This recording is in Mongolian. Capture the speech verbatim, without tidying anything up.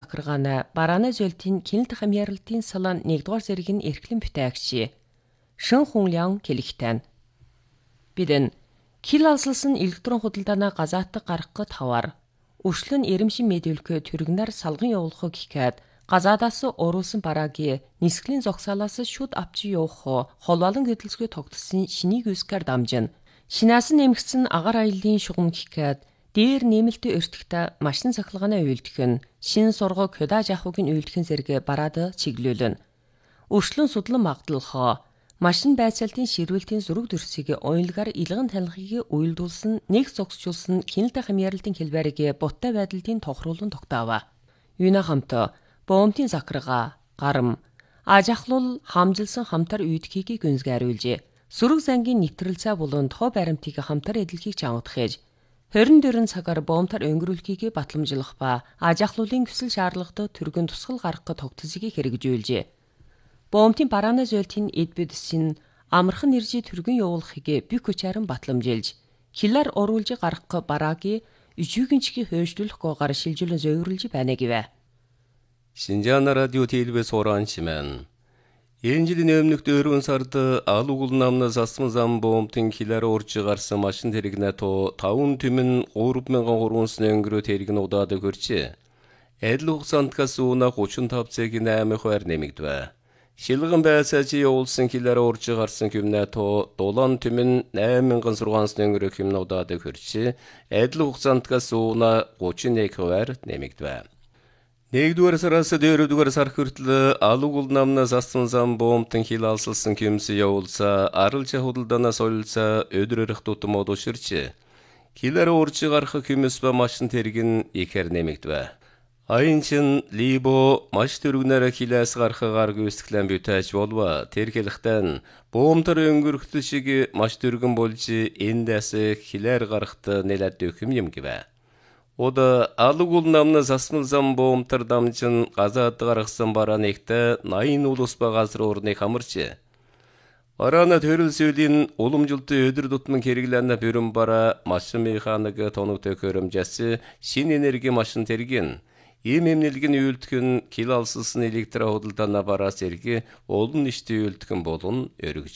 захиргаана барааны зөөлтийн кинэлт хамьяаралтын салан нэгдүгээр зэргийн эрхлэн бүтээгчи Шэн Хунлян Келихтэн. Бидэн кил алсалсан электронн худалдаанаа газаатдаг гаргах тавар өршлөн эрэмшин мэдүүлэхэ түргнэр салган явуулах гэхэд газаадаас оруулсан бараагийн нисглийн зогсоолоос шүд авчи явах холбоолон хөдөлсгөө тогтсон шинийг үсгээр дамжин шинаас нэмэгдсэн агаар аяллаа шугам гэхэд дээр нэмэлтийн өртөгтэй машин цахилгааны үйлдэх нь шин сургаг хөдөөж авахыг үйлдэхин зэрэг бараад чиглүүлнэ. Өршлөн судлан магдлахаа машин байцаалтын ширүүлтийн зураг дүрсийг оюунлагаар илгэн танихыг уйлдуулсан нэг зогсчулсан кинэлт хамьяаралтын хэлбэрийг буттай байдлын тохируулан тогтоова. Юуна хамт боомтын захиргаа гарам ажахлуул хамжилсан хамтар үйдэхийг гүнзгийруулжээ. Сүрэг зангийн нэвтрэлцээ болон тоо баримтыг хамтар эдлэхийг чангадах ээж хорин дөрөн цагаар боомтар өнгөрүүлэхийг батламжлах ба ажахлуулын хүсэл шаардлагатай түргэн тусгал гаргах тогтцыг хэрэгжүүлжээ. Боомтын барааны зөөлтийн эд бүдэсийн амархан нэржи түргэн явуулахыг бүх хүчээр батламжилж хилээр оруулж гаргах бараагийн үжигэнчгийн хөөжлөх гоогоор шилжүүлэн зөвөрлж байна гэвэ. Шинжаана радио телевиз хураанчимэн Энэ жилийн өмнөх дөрвөн сард Алугул намнаас ассан зам боомтын хилээр урж гарсан машин тэрэгнэ то таван түмэн гурав мянган гурван өнгөрөө тэрэг нь удаад хөрчээ. Адил хугацаантгаас уна гучин тав цагийн аймаг хойр нэмэгдэв. Шилгэн байсаачи явуулсан хилээр урж гарсан хүмнэ то дулаан түмэн найман мянган шесть өнгөрөө хүмнэ удаад хөрчээ. Адил хугацаантгаас уна гучин нэг хойр нэмэгдэв. Нэгдүгээр сараас дөрөвдүгээр сар хүртэл Алугул намнаас ассан зам боомтын хил алсалсан хүмс явуулса аралжа худалдаанаас олилса өдрөрөх тутам одуширчээ. Хилээр урж гарах хүмс ба машин тэрэг нь ихэр нэмэгдэв. Айнчин либо маш түргнээр хилээс гарах гарг үсгэлэн бүтээж болва тэрхэлхтэн боомтор өнгөрөхтөл шиг маш түргэн болж эндээс хилээр гарахт нэлээд дөхөм юм гэвэ. Ода Алугул намнаас асмал зам боомтар дамжин газаад гаргасан бараа нэгтэ найн улус ба газар уурны хамарчээ. Бараана төрөл сөйлийн уламжлалт өдөр тутмын хэрэглэнэ бүрэн бараа машин механик тоног төхөөрөмжөс шин энерги машин тэргэн им эмнэлгэн үйлдэх нь кил алсалсан электро худалдаана бараас эргэ олон нийтийн үйлдэх болон өргөж